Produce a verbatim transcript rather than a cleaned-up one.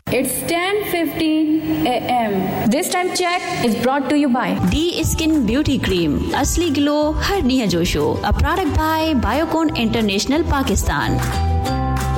It's ten fifteen a m This time check is brought to you by D Skin Beauty Cream. असली glow हर निया जोशो. A product by Biocon International, Pakistan.